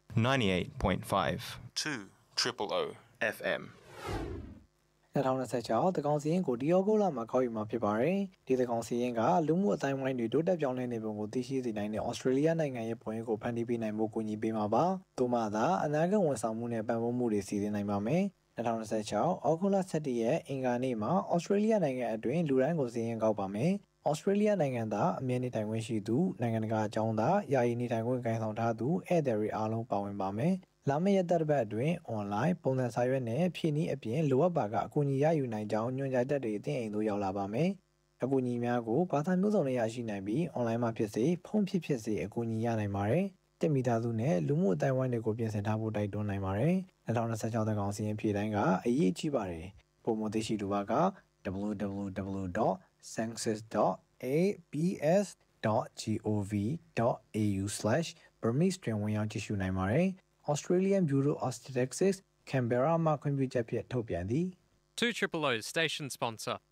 98.5 200 FM 2026တကောင်စီရင်ကိုဒီယောဂိုလာမှာခေါ်ယူမှာဖြစ်ပါတယ်ဒီတကောင်စီရင်ကလူမှုအတိုင်းဝိုင်းတွေတိုးတက်ပြောင်းလဲနေပုံကိုသိရှိစေနိုင်တဲ့ဩစတြေးလျနိုင်ငံရဲ့ပုံရိပ်ကိုဖန်တီးပေးနိုင်ဖို့ကူညီပေးမှာပါသို့မှသာအနာဂတ်ဝန်ဆောင်မှုနဲ့ပံ့ပိုးမှုတွေစီစဉ်နိုင်ပါမယ်2026အောက်တိုဘာ17ရက်အင်္ဂါနေ့မှာဩစတြေးလျနိုင်ငံအတွင်းလူတိုင်းကိုစီရင်ကောက်ပါမယ်ဩစတြေးလျနိုင်ငံသားအမြဲနေထိုင်ခွင့်ရှိသူနိုင်ငံတကာအကြောင်းသားယာယီနေထိုင်ခွင့်ကိုင်ဆောင်ထားသူဧည့်သည်တွေအားလုံးပါဝင်ပါမယ်လာမယ့်ရက်သတ္တပတ်အတွင်း online ပုံစံစာရွက်နဲ့ဖြည့်နည်းအပြင်လိုအပ်ပါကအကူအညီရယူနိုင်ကြောင်းညွှန်ကြားချက်တွေအသင်းအိမ်သို့ရောက်လာပါမယ်။အကူအညီများကိုဘာသာမျိုးစုံနဲ့ရရှိနိုင်ပြီး online မှာဖြစ်စေဖုန်းဖြစ်စေအကူအညီရနိုင်ပါတယ်။တင်မိသားစုနဲ့လူမှုအတိုင်းအဝိုင်းတွေကိုပြင်ဆင်ထားဖို့တိုက်တွန်းနိုင်ပါတယ်။2026တကောင်စီရင်ဖြည့်တိုင်းကအရေးကြီးပါတယ်။ပုံမှန်သိရှိလိုပါက www.census.abs.gov.au/Burmese တွင်ဝင်ရောက်ကြည့်ရှုနိုင်ပါတယ်။ Australian Bureau of Statistics Canberra မှခွင့်ပြုချက်ဖြင့်ထုတ်ပြန်သည် 200 station sponsor